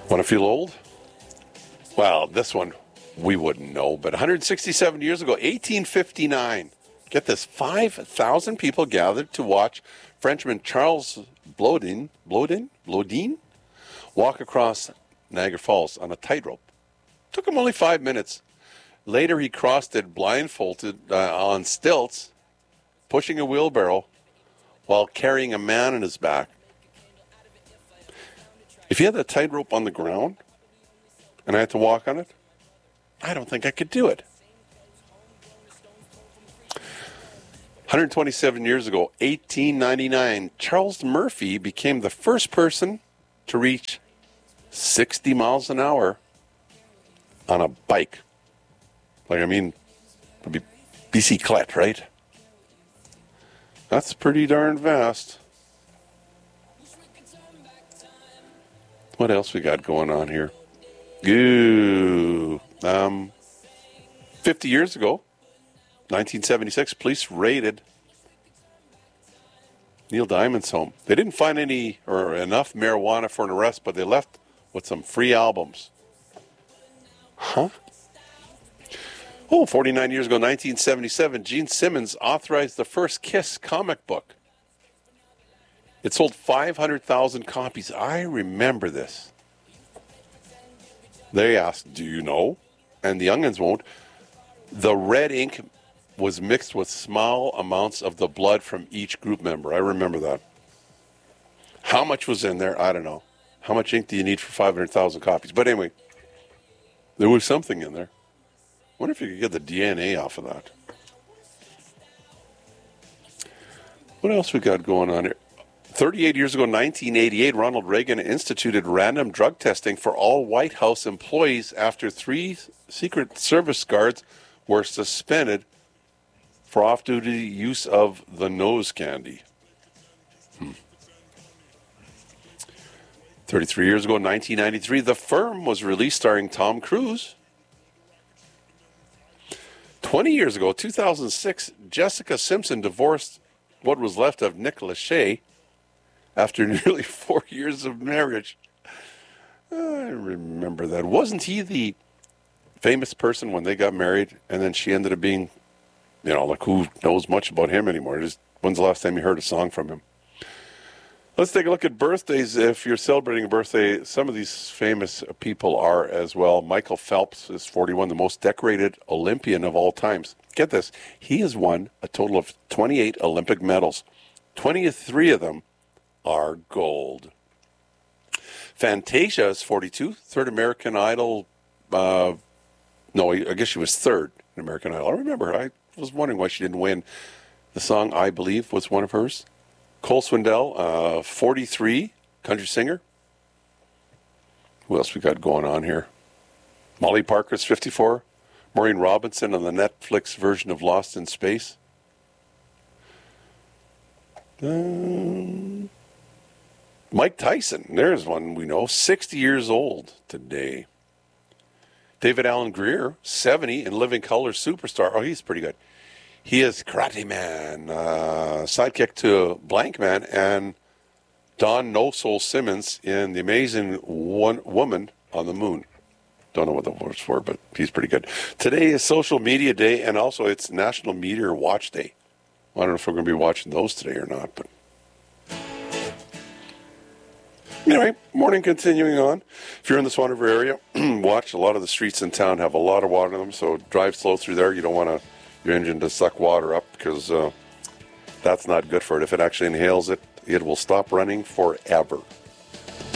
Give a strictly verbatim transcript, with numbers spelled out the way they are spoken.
Want to feel old? Well, this one we wouldn't know, but one hundred sixty-seven years ago, eighteen fifty-nine, get this, five thousand people gathered to watch Frenchman Charles Blodin, Blodin, Blodin walk across Niagara Falls on a tightrope. Took him only five minutes. Later, he crossed it blindfolded uh, on stilts, pushing a wheelbarrow while carrying a man on his back. If you had that tightrope on the ground and I had to walk on it, I don't think I could do it. one hundred twenty-seven years ago, eighteen ninety-nine, Charles Murphy became the first person to reach sixty miles an hour on a bike. Like, I mean, it'd be bicyclette, right? That's pretty darn fast. What else we got going on here? Ooh. Um, fifty years ago, nineteen seventy-six, police raided Neil Diamond's home. They didn't find any or enough marijuana for an arrest, but they left with some free albums. Huh? Oh, forty-nine years ago, nineteen seventy-seven, Gene Simmons authorized the first Kiss comic book. It sold five hundred thousand copies. I remember this. They asked, do you know? And the youngins won't. The red ink was mixed with small amounts of the blood from each group member. I remember that. How much was in there? I don't know. How much ink do you need for five hundred thousand copies? But anyway, there was something in there. I wonder if you could get the D N A off of that. What else we got going on here? thirty-eight years ago, nineteen eighty-eight, Ronald Reagan instituted random drug testing for all White House employees after three Secret Service guards were suspended for off-duty use of the nose candy. Hmm. thirty-three years ago, nineteen ninety-three, The Firm was released starring Tom Cruise. twenty years ago, two thousand six, Jessica Simpson divorced what was left of Nick Lachey after nearly four years of marriage. I remember that. Wasn't he the famous person when they got married, and then she ended up being, you know, like, who knows much about him anymore? Just, when's the last time you heard a song from him? Let's take a look at birthdays. If you're celebrating a birthday, some of these famous people are as well. Michael Phelps is forty-one, the most decorated Olympian of all times. Get this, he has won a total of twenty-eight Olympic medals. twenty-three of them are gold. Fantasia is forty-two, third American Idol. Uh, no, I guess she was third in American Idol. I remember, I was wondering why she didn't win. The song I Believe was one of hers. Cole Swindell, uh, forty-three, country singer. Who else we got going on here? Molly Parker's fifty-four. Maureen Robinson on the Netflix version of Lost in Space. Um, Mike Tyson, there's one we know, sixty years old today. David Alan Grier, seventy, and Living Color superstar. Oh, he's pretty good. He is Karate Man, uh, sidekick to Blank Man, and Don No Soul Simmons in The Amazing One Woman on the Moon. Don't know what that was for, but he's pretty good. Today is Social Media Day, and also it's National Meteor Watch Day. I don't know if we're going to be watching those today or not, but anyway, morning continuing on. If you're in the Swan River area, watch. A lot of the streets in town have a lot of water in them, so drive slow through there. You don't want to your engine to suck water up because uh, that's not good for it. If it actually inhales it, it will stop running forever.